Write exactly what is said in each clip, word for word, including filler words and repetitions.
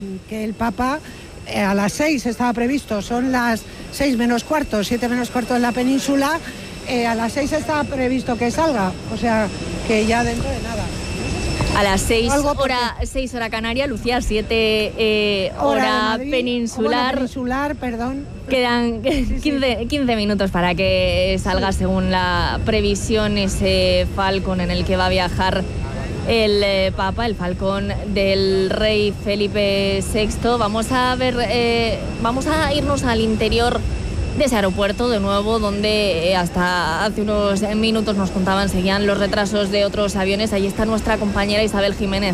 que el Papa eh, a las seis estaba previsto, son las seis menos cuarto, siete menos cuarto en la península, eh, a las seis estaba previsto que salga, o sea, que ya dentro de nada. A las seis hora, seis hora canaria, Lucía, siete eh, hora, hora peninsular. peninsular, perdón. Quedan sí, quince, sí. quince minutos para que salga, sí. según la previsión, ese Falcon en el que va a viajar el eh, Papa, el Falcón del rey Felipe sexto. Vamos a ver, eh, vamos a irnos al interior de ese aeropuerto de nuevo, donde eh, hasta hace unos minutos nos contaban, seguían los retrasos de otros aviones. Ahí está nuestra compañera Isabel Jiménez.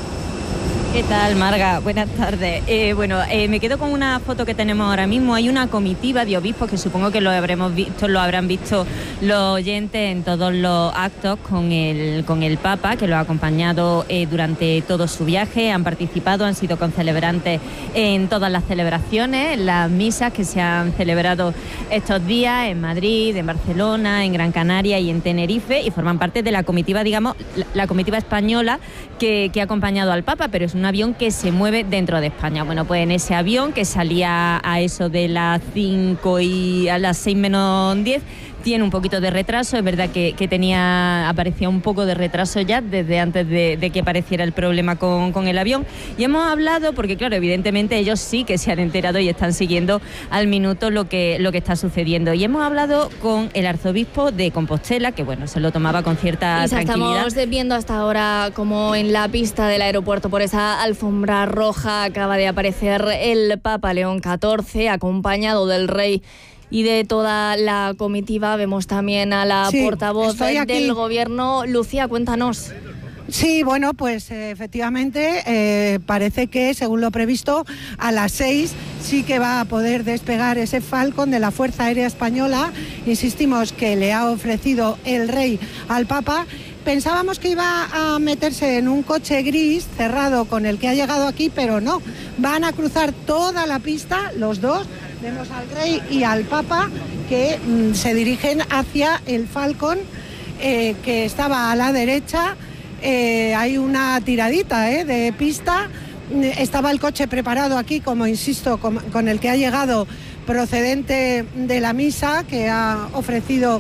¿Qué tal, Marga? Buenas tardes. Eh, bueno, eh, me quedo con una foto que tenemos ahora mismo. Hay una comitiva de obispos que supongo que lo habremos visto, lo habrán visto los oyentes en todos los actos con el, con el Papa, que lo ha acompañado eh, durante todo su viaje. Han participado, han sido concelebrantes en todas las celebraciones, en las misas que se han celebrado estos días en Madrid, en Barcelona, en Gran Canaria y en Tenerife, y forman parte de la comitiva, digamos, la, la comitiva española que, que ha acompañado al Papa, pero es un avión que se mueve dentro de España. Bueno, pues en ese avión que salía a eso de las cinco y a las seis menos diez, tiene un poquito de retraso. Es verdad que, que tenía, aparecía un poco de retraso ya desde antes de, de que apareciera el problema con, con el avión. Y hemos hablado, porque claro, evidentemente ellos sí que se han enterado y están siguiendo al minuto lo que, lo que está sucediendo. Y hemos hablado con el arzobispo de Compostela, que bueno, se lo tomaba con cierta Isa, tranquilidad. Estamos viendo hasta ahora como en la pista del aeropuerto, por esa alfombra roja, acaba de aparecer el Papa León catorce, acompañado del rey y de toda la comitiva. Vemos también a la sí, portavoz del gobierno. Lucía, cuéntanos. Sí, bueno, pues eh, efectivamente eh, parece que, según lo previsto, a las seis sí que va a poder despegar ese Falcon de la Fuerza Aérea Española. Insistimos que le ha ofrecido el rey al Papa. Pensábamos que iba a meterse en un coche gris cerrado con el que ha llegado aquí, pero no. Van a cruzar toda la pista, los dos. Vemos al rey y al Papa que mmm, se dirigen hacia el Falcon, eh, que estaba a la derecha. Eh, hay una tiradita eh, de pista. Estaba el coche preparado aquí, como insisto, con, con el que ha llegado procedente de la misa que ha ofrecido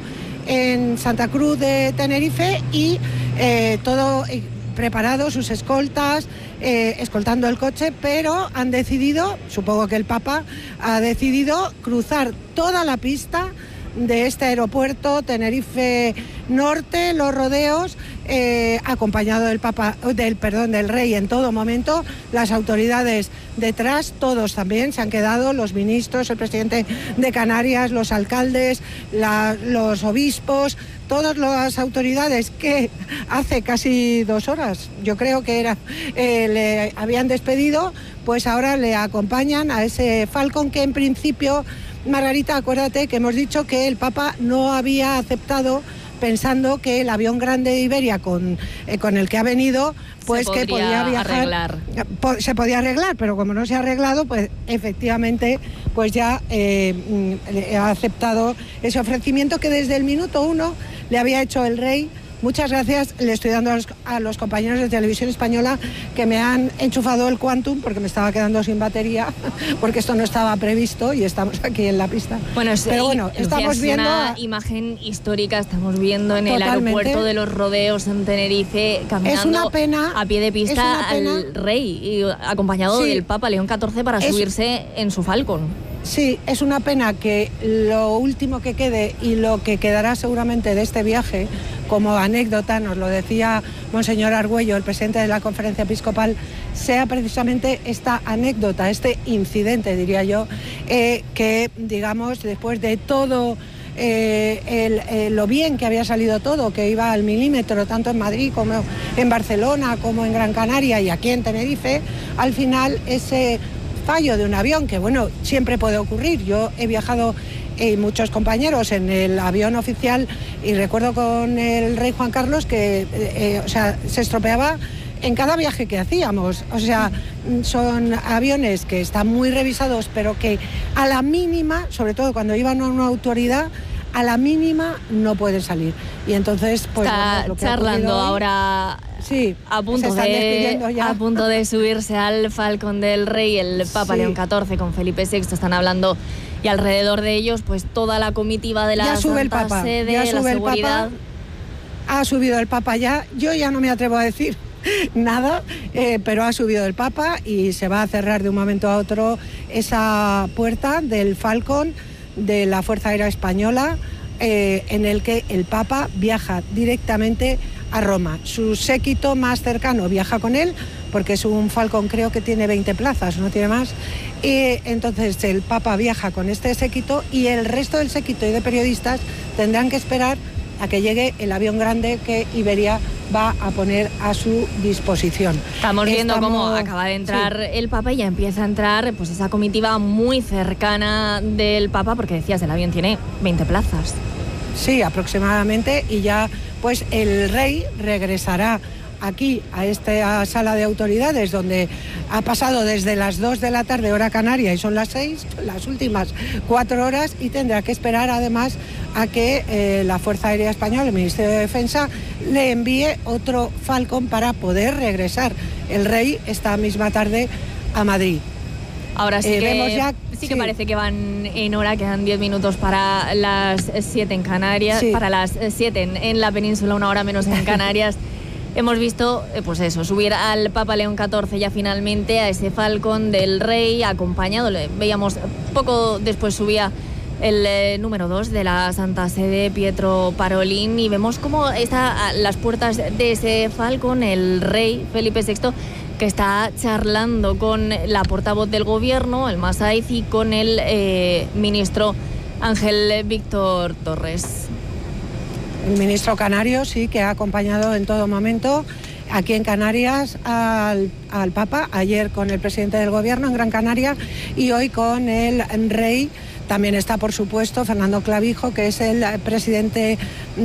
en Santa Cruz de Tenerife, y eh, todo eh, preparado, sus escoltas, eh, escoltando el coche, pero han decidido, supongo que el Papa ha decidido cruzar toda la pista de este aeropuerto Tenerife Norte, los rodeos, eh, acompañado del Papa, del perdón, del rey en todo momento, las autoridades detrás, todos también se han quedado, los ministros, el presidente de Canarias, los alcaldes, la, los obispos, todas las autoridades que hace casi dos horas, yo creo que era, eh, le habían despedido, pues ahora le acompañan a ese Falcon que en principio, Margarita, acuérdate que hemos dicho que el Papa no había aceptado, pensando que el avión grande de Iberia con, eh, con el que ha venido, pues que podía viajar, arreglar. Po, se podía arreglar, pero como no se ha arreglado, pues efectivamente pues ya eh, ha aceptado ese ofrecimiento que desde el minuto uno le había hecho el rey. Muchas gracias, le estoy dando a los, a los compañeros de Televisión Española que me han enchufado el Quantum porque me estaba quedando sin batería, porque esto no estaba previsto y estamos aquí en la pista. Bueno, pero bueno, y, estamos es viendo una a... imagen histórica, estamos viendo en Totalmente. El aeropuerto de los rodeos en Tenerife, caminando es una pena, a pie de pista al rey, y acompañado sí, del Papa León catorce para es... subirse en su Falcon. Sí, es una pena que lo último que quede y lo que quedará seguramente de este viaje, como anécdota, nos lo decía Monseñor Argüello, el presidente de la Conferencia Episcopal, sea precisamente esta anécdota, este incidente, diría yo, eh, que, digamos, después de todo eh, el, eh, lo bien que había salido todo, que iba al milímetro, tanto en Madrid como en Barcelona, como en Gran Canaria y aquí en Tenerife, al final ese fallo de un avión, que bueno, siempre puede ocurrir. Yo he viajado y eh, muchos compañeros en el avión oficial y recuerdo con el rey Juan Carlos que eh, eh, o sea, se estropeaba en cada viaje que hacíamos. O sea, son aviones que están muy revisados, pero que a la mínima, sobre todo cuando iban a una autoridad, a la mínima no pueden salir. Y entonces, pues está bueno, lo que charlando hoy, ahora sí, a punto de a punto de subirse al Falcón del Rey, el Papa sí. León catorce con Felipe sexto, están hablando, y alrededor de ellos pues toda la comitiva de la ya sube Santa el Papa, Sede, ya sube la el Papa, ha subido el Papa ya, yo ya no me atrevo a decir nada, eh, pero ha subido el Papa y se va a cerrar de un momento a otro esa puerta del Falcón de la Fuerza Aérea Española, eh, en el que el Papa viaja directamente a Roma. Su séquito más cercano viaja con él, porque es un Falcon, creo que tiene veinte plazas, no tiene más, y entonces el Papa viaja con este séquito y el resto del séquito y de periodistas tendrán que esperar a que llegue el avión grande que Iberia va a poner a su disposición. Estamos viendo Estamos... cómo acaba de entrar sí. el Papa y ya empieza a entrar pues esa comitiva muy cercana del Papa, porque decías, el avión tiene veinte plazas. Sí, aproximadamente, y ya pues el rey regresará aquí a esta sala de autoridades, donde ha pasado desde las dos de la tarde hora canaria y son las seis, las últimas cuatro horas, y tendrá que esperar además a que eh, la Fuerza Aérea Española, el Ministerio de Defensa, le envíe otro Falcon para poder regresar el rey esta misma tarde a Madrid. Ahora sí, eh, que, vemos ya, sí, sí que parece que van en hora, quedan diez minutos para las siete en Canarias, sí. para las siete en, en la península, una hora menos en Canarias. Hemos visto, pues eso, subir al Papa León catorce ya finalmente a ese Falcón del Rey, acompañado, veíamos, poco después subía el eh, número dos de la Santa Sede, Pietro Parolin, y vemos cómo está a las puertas de ese Falcón el Rey Felipe sexto, que está charlando con la portavoz del gobierno, el Masaiz, y con el eh, ministro Ángel Víctor Torres. El ministro canario, sí, que ha acompañado en todo momento aquí en Canarias al, al Papa, ayer con el presidente del gobierno en Gran Canaria y hoy con el rey. También está, por supuesto, Fernando Clavijo, que es el presidente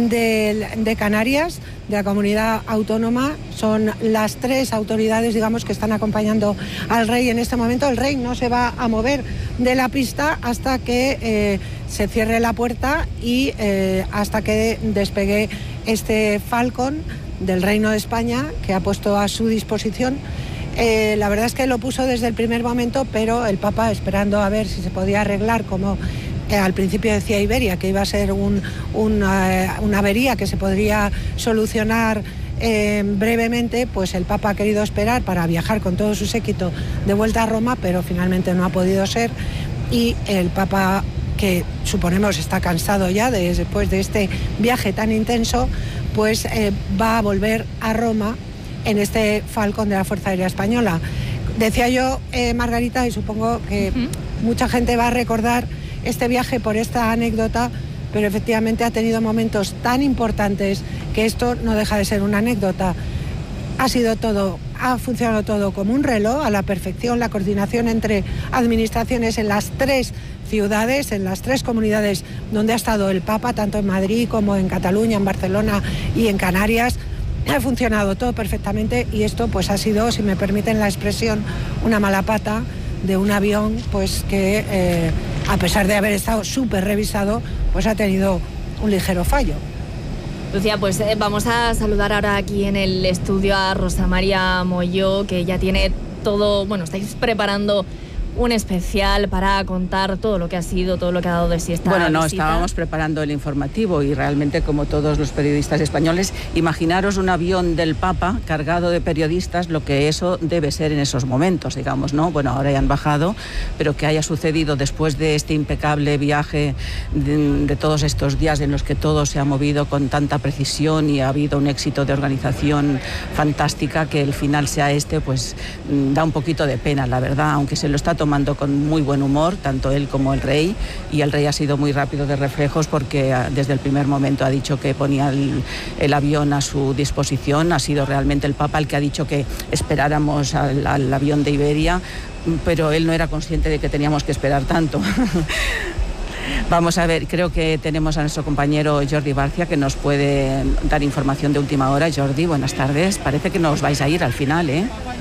de, de Canarias, de la comunidad autónoma. Son las tres autoridades, digamos, que están acompañando al rey en este momento. El rey no se va a mover de la pista hasta que eh, se cierre la puerta y eh, hasta que despegue este Falcon del Reino de España, que ha puesto a su disposición. Eh, la verdad es que lo puso desde el primer momento, pero el Papa, esperando a ver si se podía arreglar, como eh, al principio decía Iberia, que iba a ser un, un, uh, una avería que se podría solucionar eh, brevemente, pues el Papa ha querido esperar para viajar con todo su séquito de vuelta a Roma, pero finalmente no ha podido ser, y el Papa, que suponemos está cansado ya de, después de este viaje tan intenso, pues eh, va a volver a Roma en este Falcon de la Fuerza Aérea Española. Decía yo, eh, Margarita, y supongo que uh-huh. mucha gente va a recordar este viaje por esta anécdota, pero efectivamente ha tenido momentos tan importantes que esto no deja de ser una anécdota. Ha sido todo, ha funcionado todo como un reloj, a la perfección, la coordinación entre administraciones en las tres ciudades, en las tres comunidades donde ha estado el Papa, tanto en Madrid como en Cataluña, en Barcelona y en Canarias. Ha funcionado todo perfectamente y esto pues ha sido, si me permiten la expresión, una mala pata de un avión pues que eh, a pesar de haber estado súper revisado, pues ha tenido un ligero fallo. Lucía, pues eh, vamos a saludar ahora aquí en el estudio a Rosa María Molló, que ya tiene todo, bueno, estáis preparando un especial para contar todo lo que ha sido, todo lo que ha dado de sí esta Bueno, no, visita. Estábamos preparando el informativo y realmente, como todos los periodistas españoles, imaginaros un avión del Papa cargado de periodistas, lo que eso debe ser en esos momentos, digamos, ¿no? Bueno, ahora ya han bajado, pero que haya sucedido después de este impecable viaje de, de todos estos días en los que todo se ha movido con tanta precisión y ha habido un éxito de organización fantástica, que el final sea este, pues da un poquito de pena, la verdad, aunque se lo está tomando con muy buen humor, tanto él como el rey, y el rey ha sido muy rápido de reflejos porque desde el primer momento ha dicho que ponía el, el avión a su disposición. Ha sido realmente el Papa el que ha dicho que esperáramos al, al avión de Iberia, pero él no era consciente de que teníamos que esperar tanto. Vamos a ver, creo que tenemos a nuestro compañero Jordi Barcia, que nos puede dar información de última hora. Jordi, buenas tardes. Parece que nos vais a ir al final, ¿eh?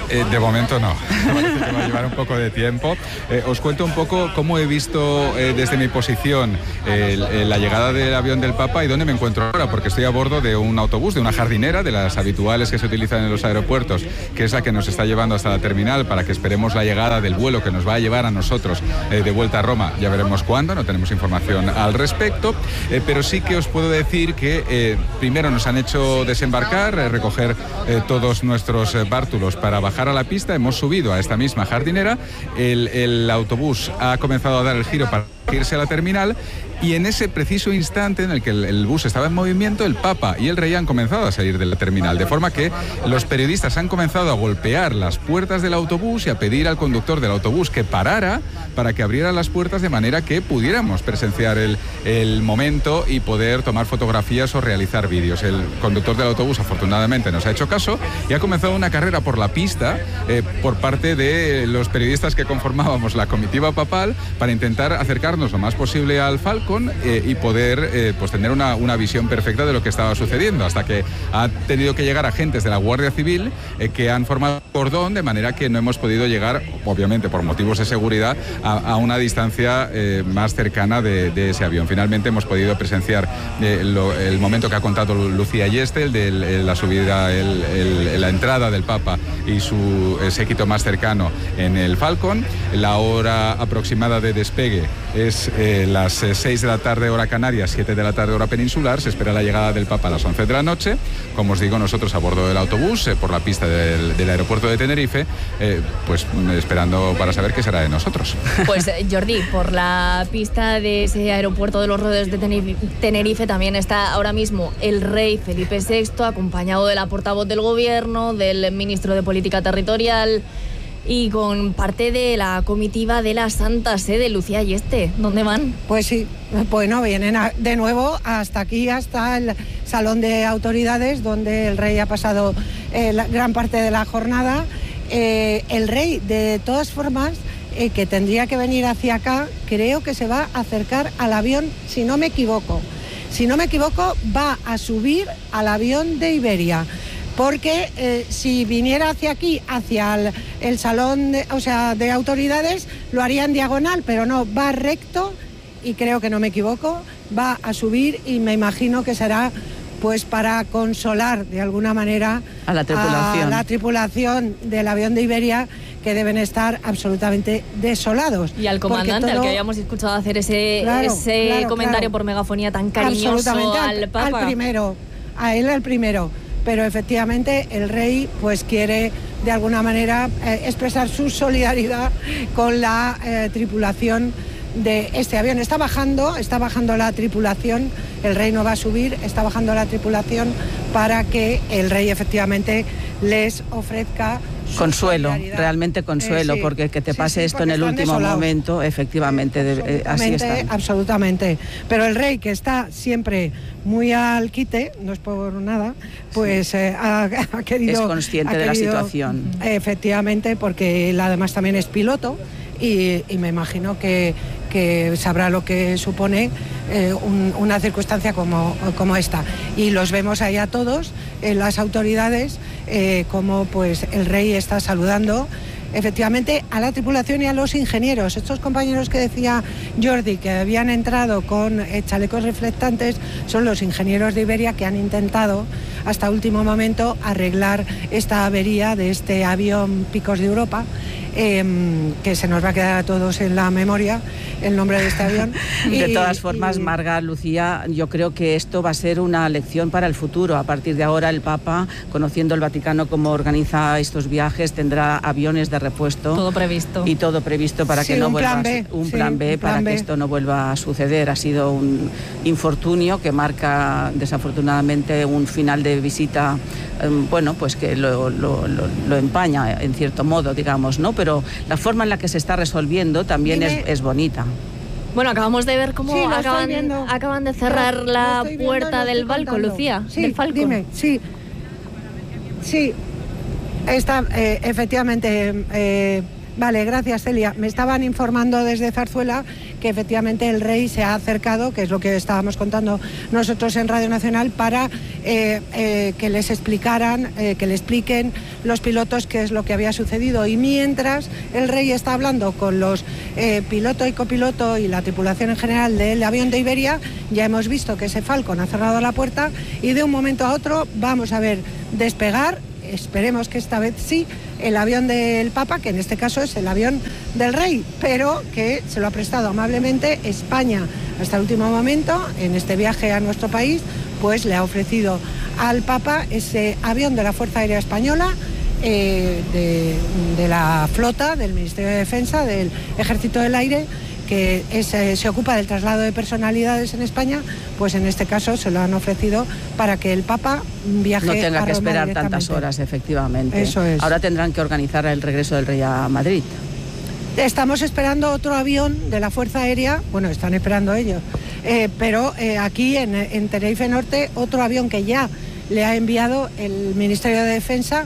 Eh, de momento no, parece que va a llevar un poco de tiempo. Eh, os cuento un poco cómo he visto eh, desde mi posición eh, eh, la llegada del avión del Papa y dónde me encuentro ahora, porque estoy a bordo de un autobús, de una jardinera, de las habituales que se utilizan en los aeropuertos, que es la que nos está llevando hasta la terminal para que esperemos la llegada del vuelo que nos va a llevar a nosotros eh, de vuelta a Roma. Ya veremos cuándo, no tenemos información al respecto, eh, pero sí que os puedo decir que eh, primero nos han hecho desembarcar, eh, recoger eh, todos nuestros eh, bártulos para bajar a la pista. Hemos subido a esta misma jardinera, el, el autobús ha comenzado a dar el giro para irse a la terminal y en ese preciso instante en el que el, el bus estaba en movimiento, el Papa y el Rey han comenzado a salir de la terminal, de forma que los periodistas han comenzado a golpear las puertas del autobús y a pedir al conductor del autobús que parara para que abriera las puertas de manera que pudiéramos presenciar el, el momento y poder tomar fotografías o realizar vídeos. El conductor del autobús afortunadamente nos ha hecho caso y ha comenzado una carrera por la pista eh, por parte de los periodistas que conformábamos la comitiva papal para intentar acercarnos lo más posible al Falcon eh, y poder eh, pues tener una, una visión perfecta de lo que estaba sucediendo, hasta que ha tenido que llegar agentes de la Guardia Civil eh, que han formado cordón, de manera que no hemos podido llegar, obviamente por motivos de seguridad, a, a una distancia eh, más cercana de, de ese avión. Finalmente hemos podido presenciar eh, lo, el momento que ha contado Lucía Ayeste, el de el, la subida, el, el, la entrada del Papa y su eh, séquito más cercano en el Falcon. La hora aproximada de despegue es eh, las seis de la tarde hora canaria, siete de la tarde hora peninsular. Se espera la llegada del Papa a las once de la noche. Como os digo, nosotros a bordo del autobús eh, por la pista del, del aeropuerto de Tenerife, eh, pues esperando para saber qué será de nosotros. Pues Jordi, por la pista de ese aeropuerto de los Rodeos de Tenerife también está ahora mismo el Rey Felipe sexto, acompañado de la portavoz del Gobierno, del ministro de Política Territorial y con parte de la comitiva de la Santa Sede. Lucía Ayeste, ¿dónde van? Pues sí, bueno, vienen a, de nuevo hasta aquí, hasta el Salón de Autoridades, donde el Rey ha pasado eh, la, gran parte de la jornada. Eh, el Rey, de todas formas, eh, que tendría que venir hacia acá, creo que se va a acercar al avión, si no me equivoco. Si no me equivoco, va a subir al avión de Iberia. Porque eh, si viniera hacia aquí, hacia el, el salón de, o sea, de autoridades, lo haría en diagonal, pero no, va recto y creo que no me equivoco, va a subir y me imagino que será pues para consolar de alguna manera a la tripulación, a la tripulación del avión de Iberia, que deben estar absolutamente desolados. Y al comandante, todo, al que habíamos escuchado hacer ese, claro, ese claro, comentario claro. por megafonía tan cariñoso al, al Papa. Al primero, a él el primero. Pero efectivamente el Rey pues quiere de alguna manera eh, expresar su solidaridad con la eh, tripulación de este avión. Está bajando, está bajando la tripulación, el Rey no va a subir, está bajando la tripulación para que el Rey efectivamente les ofrezca consuelo, realmente consuelo, eh, sí, porque que te pase sí, sí, esto en el último desolados. momento, efectivamente, eh, así está. Absolutamente, pero el Rey, que está siempre muy al quite, no es por nada, pues sí. eh, ha, ha querido... Es consciente ha de querido, la situación. Efectivamente, porque él además también es piloto y, y me imagino que, que sabrá lo que supone eh, un, una circunstancia como, como esta. Y los vemos ahí a todos, en las autoridades, eh, como pues el Rey está saludando efectivamente a la tripulación y a los ingenieros. Estos compañeros que decía Jordi que habían entrado con eh, chalecos reflectantes son los ingenieros de Iberia que han intentado hasta último momento arreglar esta avería de este avión Picos de Europa, eh, que se nos va a quedar a todos en la memoria el nombre de este avión. De y, todas formas, y... Marga, Lucía, yo creo que esto va a ser una lección para el futuro. A partir de ahora el Papa, conociendo el Vaticano cómo organiza estos viajes, tendrá aviones de repuesto. Todo previsto. Y todo previsto para sí, que no un vuelva plan B. un Sí, plan B un plan para B. que esto no vuelva a suceder. Ha sido un infortunio que marca desafortunadamente un final de visita, eh, bueno, pues que lo, lo, lo, lo empaña en cierto modo, digamos, ¿no? Pero la forma en la que se está resolviendo también es, es bonita. Bueno, acabamos de ver cómo sí, acaban, acaban de cerrar lo, la lo puerta viendo, del Falcon, Lucía, sí, del Falcon. Dime, sí, sí, está, eh, efectivamente, eh, Vale, gracias, Celia. Me estaban informando desde Zarzuela que efectivamente el rey se ha acercado, que es lo que estábamos contando nosotros en Radio Nacional, para eh, eh, que les explicaran, eh, que le expliquen los pilotos qué es lo que había sucedido. Y mientras el rey está hablando con los eh, piloto y copiloto y la tripulación en general del avión de Iberia, ya hemos visto que ese Falcon ha cerrado la puerta y de un momento a otro vamos a ver despegar, esperemos que esta vez sí, el avión del Papa, que en este caso es el avión del rey, pero que se lo ha prestado amablemente España hasta el último momento. En este viaje a nuestro país, pues le ha ofrecido al Papa ese avión de la Fuerza Aérea Española, eh, de, de la flota, del Ministerio de Defensa, del Ejército del Aire, que es, eh, se ocupa del traslado de personalidades en España, pues en este caso se lo han ofrecido para que el Papa viaje no tenga a que Roma esperar tantas horas, efectivamente. Eso es. Ahora tendrán que organizar el regreso del rey a Madrid. Estamos esperando otro avión de la Fuerza Aérea, bueno, están esperando ellos, eh, pero eh, aquí en, en Tenerife Norte, otro avión que ya le ha enviado el Ministerio de Defensa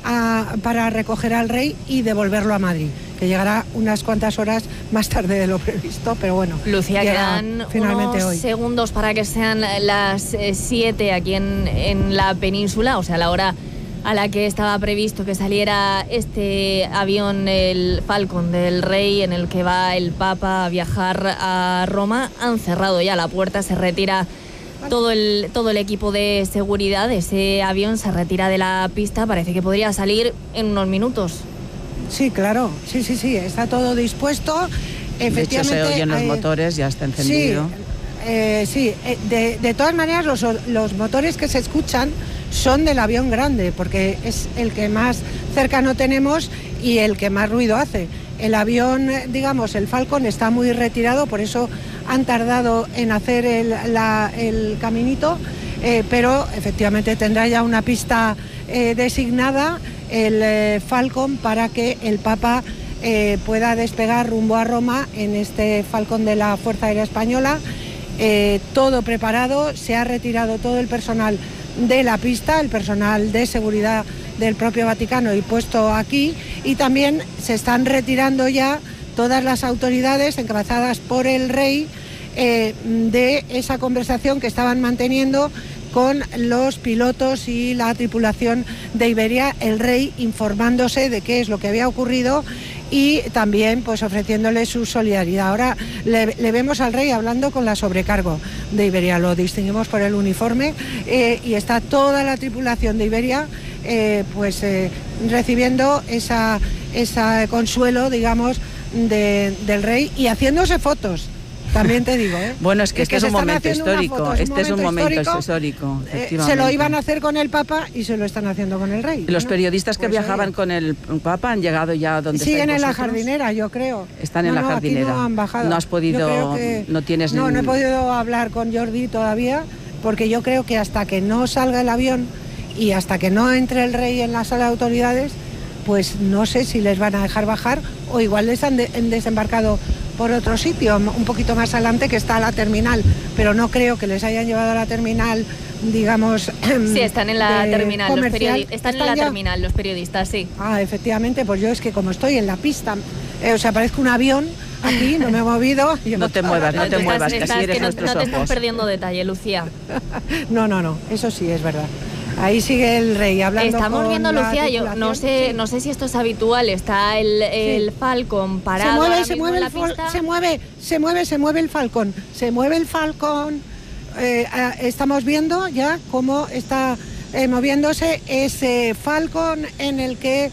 a, para recoger al rey y devolverlo a Madrid, que llegará unas cuantas horas más tarde de lo previsto, pero bueno. Lucía, quedan finalmente unos hoy. segundos para que sean las siete aquí en, en la península, o sea, la hora a la que estaba previsto que saliera este avión, el Falcon del Rey, en el que va el Papa a viajar a Roma. Han cerrado ya la puerta, se retira todo el, todo el equipo de seguridad. Ese avión se retira de la pista, parece que podría salir en unos minutos. Sí, claro, sí, sí, sí, está todo dispuesto. De hecho, se oyen los eh, motores, ya está encendido. Sí, eh, sí. De, de todas maneras, los, los motores que se escuchan son del avión grande, porque es el que más cercano tenemos y el que más ruido hace. El avión, digamos, el Falcon está muy retirado, por eso han tardado en hacer el, la, el caminito, eh, pero efectivamente tendrá ya una pista eh, designada el eh, Falcon para que el Papa eh, pueda despegar rumbo a Roma en este Falcon de la Fuerza Aérea Española. Eh, todo preparado, se ha retirado todo el personal de la pista, el personal de seguridad del propio Vaticano y puesto aquí, y también se están retirando ya todas las autoridades encabezadas por el rey eh, de esa conversación que estaban manteniendo con los pilotos y la tripulación de Iberia, el rey informándose de qué es lo que había ocurrido y también pues ofreciéndole su solidaridad. Ahora le, le vemos al rey hablando con la sobrecargo de Iberia, lo distinguimos por el uniforme, eh, y está toda la tripulación de Iberia eh, pues eh, recibiendo esa, esa consuelo, digamos, de, del rey y haciéndose fotos. También te digo, ¿eh? Bueno, es que, es que este es un momento histórico. Foto, es este es un momento histórico. histórico Eh, se lo iban a hacer con el Papa y se lo están haciendo con el rey. Los ¿no? periodistas que pues, viajaban oye. con el Papa han llegado ya donde siguen en la vosotros? jardinera, yo creo. Están no, en la no, jardinera. Aquí no han bajado. No has podido, que... no tienes. No, ni... no he podido hablar con Jordi todavía, porque yo creo que hasta que no salga el avión y hasta que no entre el rey en la sala de autoridades, pues no sé si les van a dejar bajar o igual les han, de, han desembarcado por otro sitio, un poquito más adelante, que está la terminal, pero no creo que les hayan llevado a la terminal, digamos. Sí, están en la terminal, los periodistas. Están, están en la ya... terminal los periodistas, sí. Ah, efectivamente, pues yo es que como estoy en la pista, eh, o sea, parezco un avión aquí, no me he movido. No te muevas, no te estás, muevas, estás, que así eres que no, nuestros no te ojos. estás perdiendo detalle, Lucía. No, no, no, eso sí es verdad. Ahí sigue el rey hablando. Estamos con viendo, la Lucía, yo no sé, sí. no sé si esto es habitual. Está el, el sí. Falcon parado. Se mueve, ahora se mismo mueve, en el la pista. se mueve, se mueve, se mueve el Falcon, se mueve el Falcon. Eh, eh, estamos viendo ya cómo está eh, moviéndose ese Falcon en el que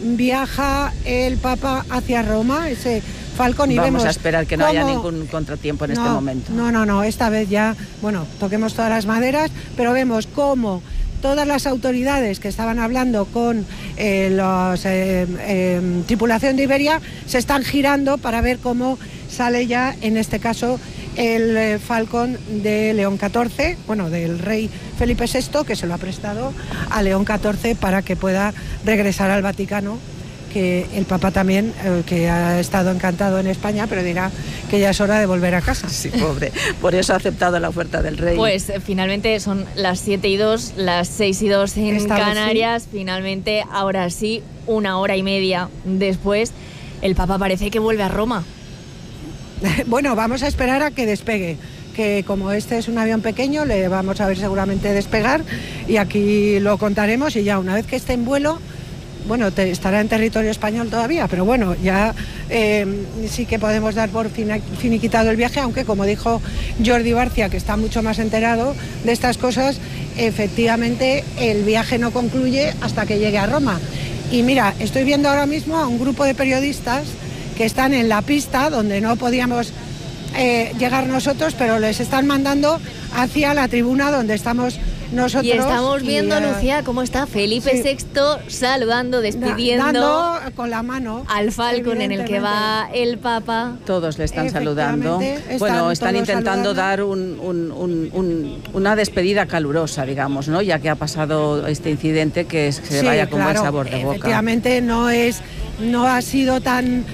viaja el Papa hacia Roma, ese Falcon, y vamos vemos a esperar que no cómo... haya ningún contratiempo en no, este momento. No, no, no, esta vez ya, bueno, toquemos todas las maderas, pero vemos cómo todas las autoridades que estaban hablando con eh, los eh, eh, tripulación de Iberia se están girando para ver cómo sale ya, en este caso, el eh, Falcon de León catorce, bueno, del rey Felipe sexto, que se lo ha prestado a León catorce para que pueda regresar al Vaticano, que el Papa también, eh, que ha estado encantado en España, pero dirá que ya es hora de volver a casa. Sí, pobre. Por eso ha aceptado la oferta del rey. Pues eh, finalmente son las siete y dos, las seis y dos en Esta Canarias. Sí. Finalmente, ahora sí, una hora y media después, el Papa parece que vuelve a Roma. Bueno, vamos a esperar a que despegue, que como este es un avión pequeño, le vamos a ver seguramente despegar y aquí lo contaremos, y ya una vez que esté en vuelo, bueno, te, estará en territorio español todavía, pero bueno, ya eh, sí que podemos dar por finiquitado el viaje, aunque como dijo Jordi Barcia, que está mucho más enterado de estas cosas, efectivamente el viaje no concluye hasta que llegue a Roma. Y mira, estoy viendo ahora mismo a un grupo de periodistas que están en la pista donde no podíamos eh, llegar nosotros, pero les están mandando hacia la tribuna donde estamos nosotros. Y estamos viendo, y, uh, Lucía, cómo está Felipe sí. sexto saludando, despidiendo, dando con la mano al Falcon en el que va el Papa. Todos le están saludando. Están bueno, están intentando saludando. dar un, un, un, un, una despedida calurosa, digamos, ¿no? Ya que ha pasado este incidente, que se sí, vaya con claro, buen sabor de boca. Efectivamente, no es, no ha sido tan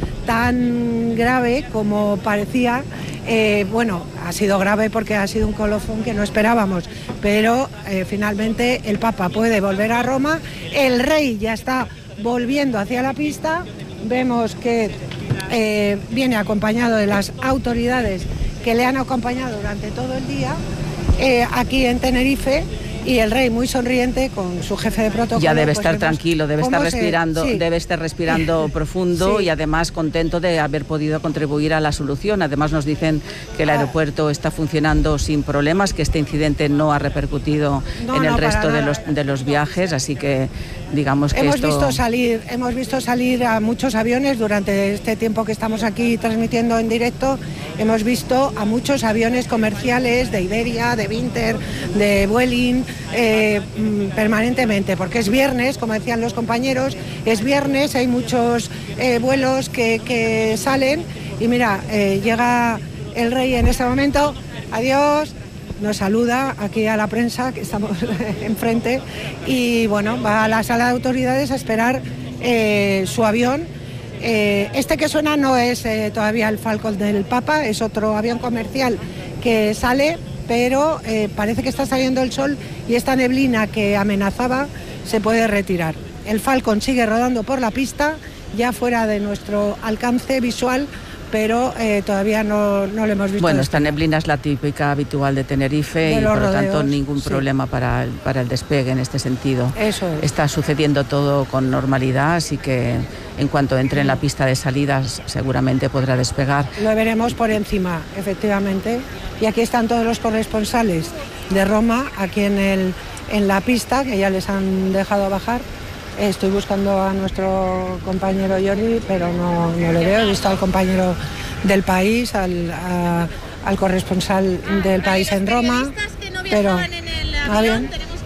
tan grave como parecía. Eh, bueno, ha sido grave porque ha sido un colofón que no esperábamos, pero eh, finalmente el Papa puede volver a Roma, el rey ya está volviendo hacia la pista, vemos que eh, viene acompañado de las autoridades que le han acompañado durante todo el día eh, aquí en Tenerife, y el rey muy sonriente con su jefe de protocolo. Ya debe pues estar tranquilo, debe estar respirando, se... sí. debe estar respirando profundo sí. y además contento de haber podido contribuir a la solución. Además nos dicen que el aeropuerto está funcionando sin problemas, que este incidente no ha repercutido no, en el no, resto de nada. los de los viajes, así que digamos que hemos esto... visto salir, hemos visto salir a muchos aviones durante este tiempo que estamos aquí transmitiendo en directo. Hemos visto a muchos aviones comerciales de Iberia, de Vinter, de Vueling, eh, permanentemente, porque es viernes, como decían los compañeros, es viernes, hay muchos eh, vuelos que, que salen, y mira, eh, llega el rey en este momento, adiós, nos saluda aquí a la prensa, que estamos enfrente, y bueno, va a la sala de autoridades a esperar eh, su avión. Eh, este que suena no es eh, todavía el Falcon del Papa, es otro avión comercial que sale, pero eh, parece que está saliendo el sol y esta neblina que amenazaba se puede retirar. El Falcon sigue rodando por la pista, ya fuera de nuestro alcance visual, pero eh, todavía no, no lo hemos visto. Bueno, esta neblina es la típica habitual de Tenerife de y por lo tanto ningún sí. problema para el, para el despegue en este sentido. Eso es. Está sucediendo todo con normalidad, así que en cuanto entre en la pista de salidas seguramente podrá despegar. Lo veremos por encima, efectivamente. Y aquí están todos los corresponsales de Roma, aquí en, el, en la pista, que ya les han dejado bajar. Estoy buscando a nuestro compañero Jordi, pero no, no le veo. He visto al compañero del País, al, a, al corresponsal del País en Roma, pero ¿va bien?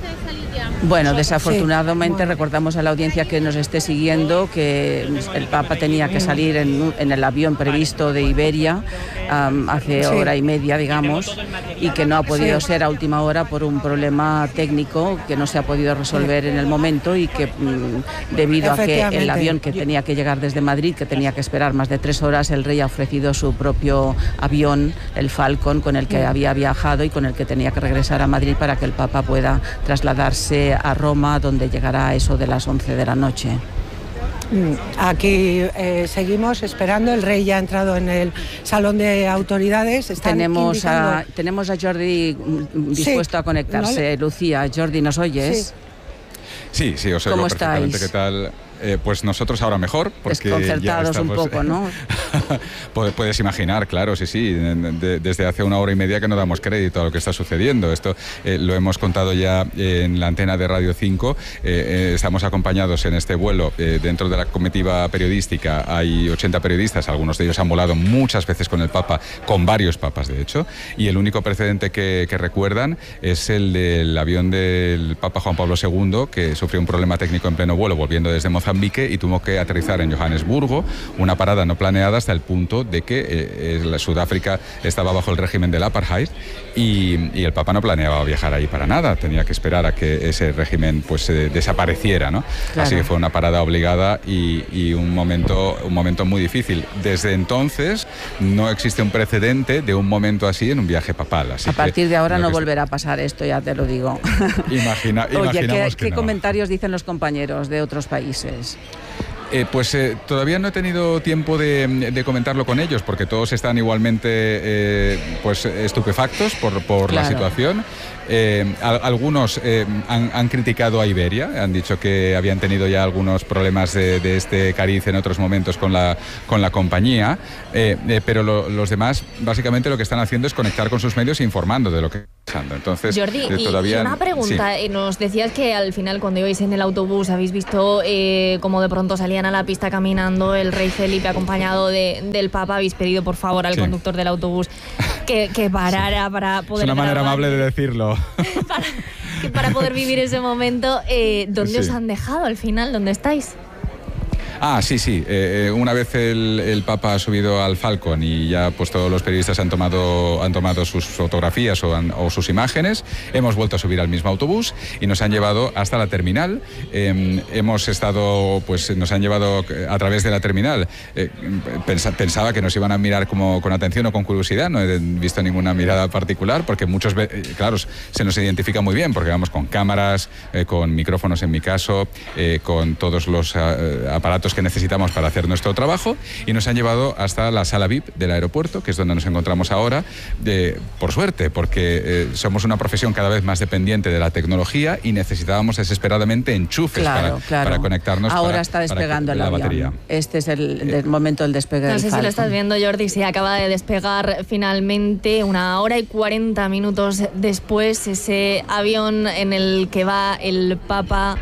Bueno, desafortunadamente sí. recordamos a la audiencia que nos esté siguiendo que el Papa tenía que salir en, en el avión previsto de Iberia um, hace sí. hora y media, digamos, y que no ha podido sí. ser a última hora por un problema técnico que no se ha podido resolver en el momento y que mm, debido a que el avión que tenía que llegar desde Madrid, que tenía que esperar más de tres horas, el rey ha ofrecido su propio avión, el Falcon, con el que sí. había viajado y con el que tenía que regresar a Madrid para que el Papa pueda trasladarse a Roma, donde llegará a eso de las once de la noche. Aquí eh, seguimos esperando, el rey ya ha entrado en el salón de autoridades. Están tenemos, indicando... a, tenemos a Jordi dispuesto sí. a conectarse. ¿No? Lucía, Jordi, ¿nos oyes? Sí, sí, sí, os oigo perfectamente. ¿Qué tal? Eh, pues nosotros ahora mejor, porque desconcertados ya estamos, un poco, ¿no? Puedes imaginar, claro, sí, sí, de, de, desde hace una hora y media que no damos crédito a lo que está sucediendo. Esto eh, lo hemos contado ya en la antena de Radio cinco, eh, eh, estamos acompañados en este vuelo, eh, dentro de la comitiva periodística hay ochenta periodistas, algunos de ellos han volado muchas veces con el Papa, con varios papas de hecho, y el único precedente que, que recuerdan es el del avión del Papa Juan Pablo segundo, que sufrió un problema técnico en pleno vuelo volviendo desde Mozambique y tuvo que aterrizar en Johannesburgo, una parada no planeada hasta el punto de que eh, Sudáfrica estaba bajo el régimen del apartheid y, y el Papa no planeaba viajar ahí para nada, tenía que esperar a que ese régimen pues eh, desapareciera, ¿no? Claro. Así que fue una parada obligada y, y un momento un momento muy difícil. Desde entonces no existe un precedente de un momento así en un viaje papal. Así a partir de ahora no que... volverá a pasar esto, ya te lo digo. Imagina, Oye, imaginamos ¿qué, que ¿qué no. comentarios dicen los compañeros de otros países? Eh, pues eh, todavía no he tenido tiempo de, de comentarlo con ellos, porque todos están igualmente eh, pues estupefactos por, por claro. la situación. Eh, a, algunos eh, han, han criticado a Iberia, han dicho que habían tenido ya algunos problemas de, de este cariz en otros momentos con la, con la compañía, eh, eh, pero lo, los demás básicamente lo que están haciendo es conectar con sus medios e informando de lo que está pasando. Entonces, Jordi, eh, todavía... y una pregunta, sí. Nos decías que al final cuando ibais en el autobús habéis visto eh, como de pronto salían a la pista caminando el rey Felipe acompañado de, del Papa. Habéis pedido por favor al sí. conductor del autobús que, que parara sí. para poder... Es una manera grabar. amable de decirlo. para, que para poder vivir ese momento. Eh, ¿Dónde sí. os han dejado al final? ¿Dónde estáis? Ah, sí, sí. Eh, una vez el, el Papa ha subido al Falcon y ya pues todos los periodistas han tomado, han tomado sus fotografías o, han, o sus imágenes, hemos vuelto a subir al mismo autobús y nos han llevado hasta la terminal. Eh, hemos estado, pues nos han llevado a través de la terminal. Eh, pensa, pensaba que nos iban a mirar como con atención o con curiosidad, no he visto ninguna mirada particular porque muchos, claro, se nos identifica muy bien porque vamos con cámaras, eh, con micrófonos en mi caso, eh, con todos los uh, aparatos que necesitamos para hacer nuestro trabajo y nos han llevado hasta la sala V I P del aeropuerto, que es donde nos encontramos ahora, de, por suerte, porque eh, somos una profesión cada vez más dependiente de la tecnología y necesitábamos desesperadamente enchufes claro, para, claro. para conectarnos. Ahora para, está despegando para el avión. Batería. Este es el, el eh, momento del despegue. No del sé Falcon. Si lo estás viendo, Jordi, se acaba de despegar finalmente una hora y cuarenta minutos después ese avión en el que va el Papa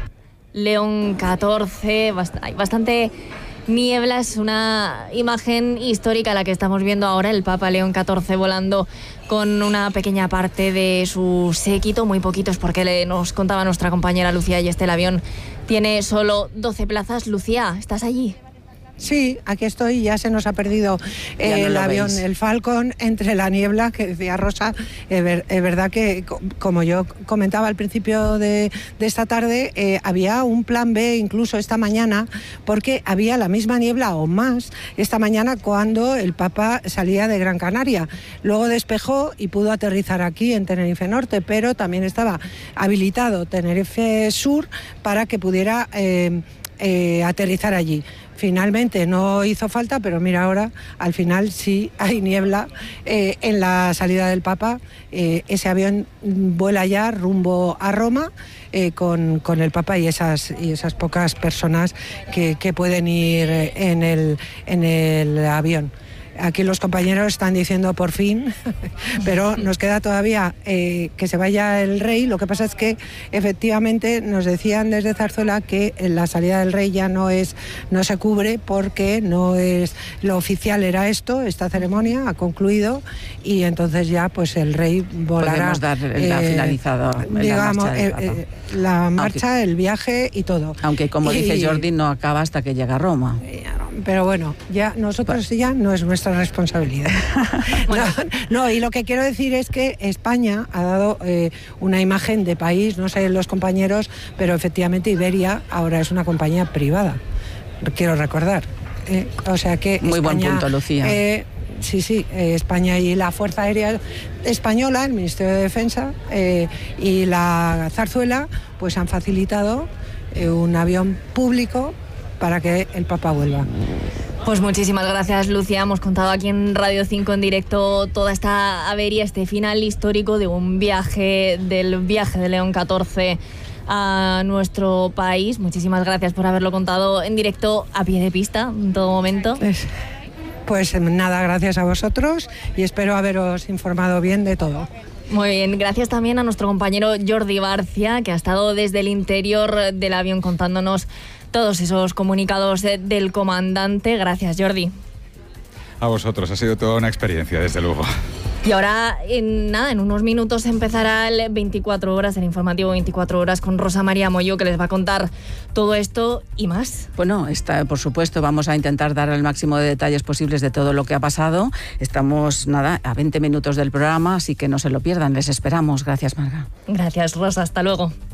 León catorce, hay bastante niebla, es una imagen histórica la que estamos viendo ahora, el Papa León catorce volando con una pequeña parte de su séquito, muy poquitos porque le, nos contaba nuestra compañera Lucía y este el avión tiene solo doce plazas. Lucía, ¿estás allí? Sí, aquí estoy, ya se nos ha perdido eh, no el avión, veis. El Falcon, entre la niebla, que decía Rosa. Es ver, verdad que, como yo comentaba al principio de, de esta tarde, eh, había un plan B incluso esta mañana, porque había la misma niebla o más esta mañana cuando el Papa salía de Gran Canaria. Luego despejó y pudo aterrizar aquí en Tenerife Norte, pero también estaba habilitado Tenerife Sur para que pudiera eh, eh, aterrizar allí. Finalmente no hizo falta, pero mira ahora, al final sí hay niebla eh, en la salida del Papa. Eh, ese avión vuela ya rumbo a Roma eh, con, con el Papa y esas, y esas pocas personas que, que pueden ir en el, en el avión. Aquí los compañeros están diciendo por fin, pero nos queda todavía eh, que se vaya el rey. Lo que pasa es que efectivamente nos decían desde Zarzuela que la salida del rey ya no es, no se cubre porque no es lo oficial, era esto, esta ceremonia ha concluido y entonces ya pues el rey volará. Podemos dar la eh, finalizado digamos, la marcha, eh, eh, la marcha aunque, el viaje y todo. Aunque como y, dice Jordi no acaba hasta que llega a Roma. Pero bueno, ya nosotros pues, ya no es nuestra responsabilidad. bueno. no, no, y lo que quiero decir es que España ha dado eh, una imagen de país, no sé los compañeros, pero efectivamente Iberia ahora es una compañía privada, quiero recordar. Eh, o sea que Muy España, buen punto, Lucía. Eh, sí, sí, eh, España y la Fuerza Aérea Española, el Ministerio de Defensa eh, y la Zarzuela, pues han facilitado eh, un avión público para que el Papa vuelva. Pues muchísimas gracias, Lucía. Hemos contado aquí en Radio cinco en directo toda esta avería, este final histórico de un viaje, del viaje de León catorce a nuestro país. Muchísimas gracias por haberlo contado en directo a pie de pista en todo momento. Pues, pues nada, gracias a vosotros y espero haberos informado bien de todo. Muy bien, gracias también a nuestro compañero Jordi Barcia, que ha estado desde el interior del avión contándonos todos esos comunicados de, del comandante. Gracias, Jordi. A vosotros, ha sido toda una experiencia, desde luego. Y ahora, en nada, en unos minutos empezará el veinticuatro horas, el informativo veinticuatro horas con Rosa María Moyo, que les va a contar todo esto y más. Bueno, está, por supuesto, vamos a intentar dar el máximo de detalles posibles de todo lo que ha pasado. Estamos, nada, a veinte minutos del programa, así que no se lo pierdan. Les esperamos. Gracias, Marga. Gracias, Rosa. Hasta luego.